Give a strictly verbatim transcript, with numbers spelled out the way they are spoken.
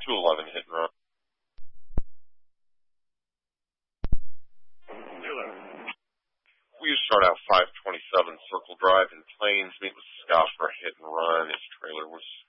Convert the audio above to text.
two eleven hit and run. We start out five twenty-seven Circle Drive in Plains. Meet with Scott for a hit and run. His trailer was